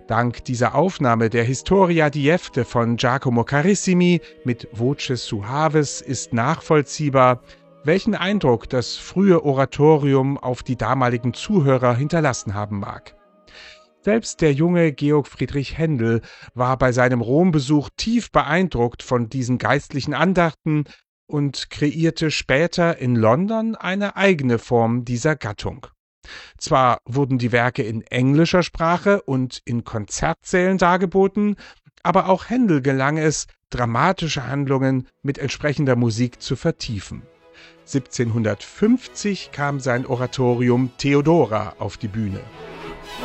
Dank dieser Aufnahme der Historia di Jefte von Giacomo Carissimi mit Voces Suaves ist nachvollziehbar, welchen Eindruck das frühe Oratorium auf die damaligen Zuhörer hinterlassen haben mag. Selbst der junge Georg Friedrich Händel war bei seinem Rombesuch tief beeindruckt von diesen geistlichen Andachten und kreierte später in London eine eigene Form dieser Gattung. Zwar wurden die Werke in englischer Sprache und in Konzertsälen dargeboten, aber auch Händel gelang es, dramatische Handlungen mit entsprechender Musik zu vertiefen. 1750 kam sein Oratorium Theodora auf die Bühne.